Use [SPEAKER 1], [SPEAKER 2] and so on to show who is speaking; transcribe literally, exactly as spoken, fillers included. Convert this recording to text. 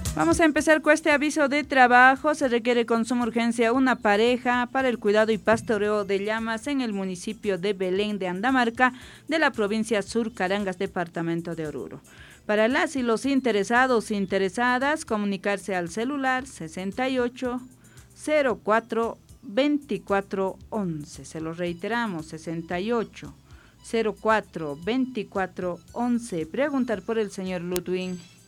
[SPEAKER 1] Vamos a empezar con este aviso de trabajo. Se requiere con suma urgencia una pareja para el cuidado y pastoreo de llamas en el municipio de Belén de Andamarca, de la provincia Sur Carangas, departamento de Oruro. Para las y los interesados e interesadas, comunicarse al celular sesenta y ocho cero cuatro veinticuatro once. Se lo reiteramos, sesenta y ocho cero cuatro veinticuatro once. Preguntar por el señor Ludwig